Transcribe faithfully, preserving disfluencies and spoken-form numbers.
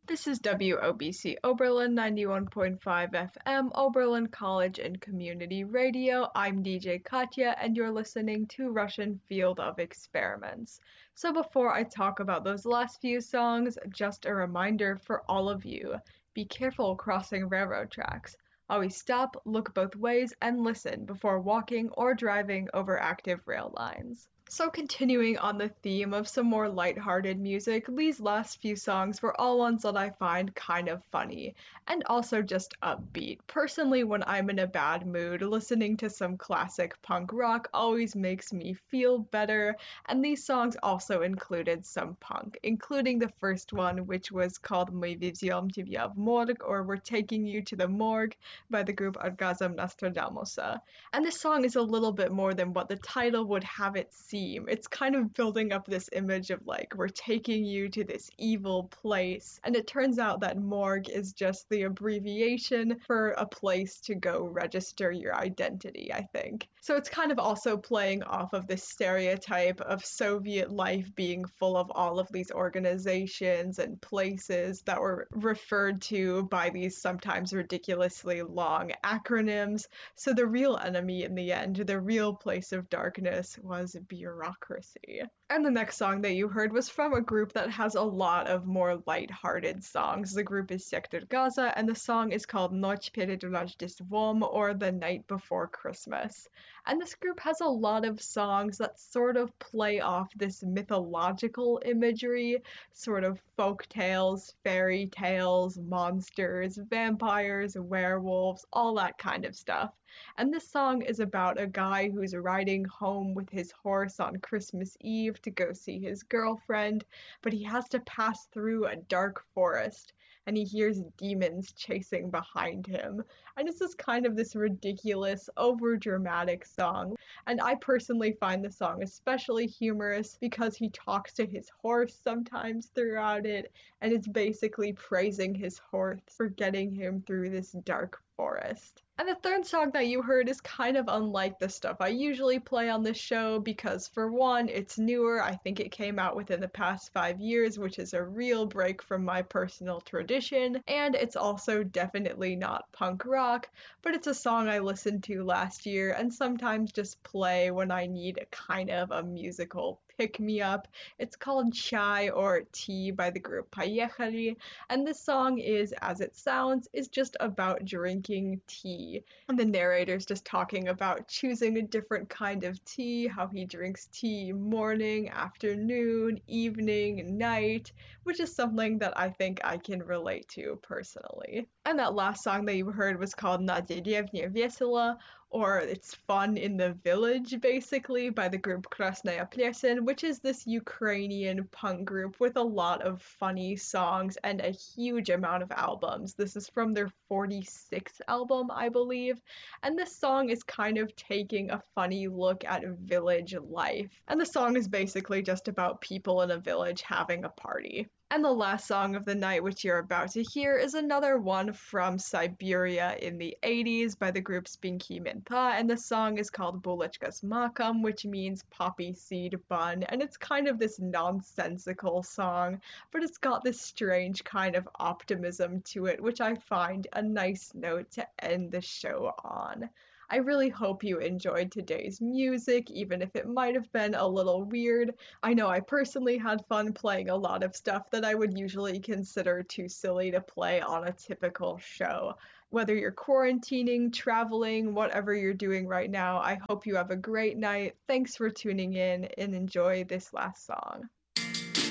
This is W O B C Oberlin ninety-one point five F M, Oberlin College and Community Radio. I'm D J Katya, and you're listening to Russian Field of Experiments. So before I talk about those last few songs, just a reminder for all of you, be careful crossing railroad tracks. Always stop, look both ways, and listen before walking or driving over active rail lines. So continuing on the theme of some more lighthearted music, these last few songs were all ones that I find kind of funny, and also just upbeat. Personally, when I'm in a bad mood, listening to some classic punk rock always makes me feel better, and these songs also included some punk, including the first one, which was called Мы везем тебя в морг, or We're Taking You to the Morgue, by the group Orgasm Nostradamousa. And this song is a little bit more than what the title would have it seem. It's kind of building up this image of like, we're taking you to this evil place. And it turns out that morgue is just the abbreviation for a place to go register your identity, I think. So it's kind of also playing off of this stereotype of Soviet life being full of all of these organizations and places that were referred to by these sometimes ridiculously long acronyms. So the real enemy in the end, the real place of darkness, was bureaucracy. And the next song that you heard was from a group that has a lot of more light-hearted songs. The group is Sector Gaza, and the song is called Ночь перед Рождеством, or The Night Before Christmas. And this group has a lot of songs that sort of play off this mythological imagery, sort of folk tales, fairy tales, monsters, vampires, werewolves, all that kind of stuff. And this song is about a guy who's riding home with his horse on Christmas Eve to go see his girlfriend, but he has to pass through a dark forest and he hears demons chasing behind him. And it's just kind of this ridiculous, over-dramatic song. And I personally find the song especially humorous because he talks to his horse sometimes throughout it, and it's basically praising his horse for getting him through this dark forest. And the third song that you heard is kind of unlike the stuff I usually play on this show because, for one, it's newer. I think it came out within the past five years, which is a real break from my personal tradition. And it's also definitely not punk rock, but it's a song I listened to last year and sometimes just play when I need a kind of a musical pick-me-up. It's called Chai, or Tea, by the group Поехали, and this song is, as it sounds, is just about drinking tea. And the narrator's just talking about choosing a different kind of tea, how he drinks tea morning, afternoon, evening, night, which is something that I think I can relate to personally. And that last song that you heard was called Na dеревне весело, or It's Fun in the Village, basically, by the group Krasnaya Plesen, which is this Ukrainian punk group with a lot of funny songs and a huge amount of albums. This is from their forty-sixth album, I believe, and this song is kind of taking a funny look at village life. And the song is basically just about people in a village having a party. And the last song of the night, which you're about to hear, is another one from Siberia in the eighties by the group Spinky Minta, and the song is called Bulachka s Makam, which means poppy seed bun, and it's kind of this nonsensical song, but it's got this strange kind of optimism to it, which I find a nice note to end the show on. I really hope you enjoyed today's music, even if it might have been a little weird. I know I personally had fun playing a lot of stuff that I would usually consider too silly to play on a typical show. Whether you're quarantining, traveling, whatever you're doing right now, I hope you have a great night. Thanks for tuning in and enjoy this last song.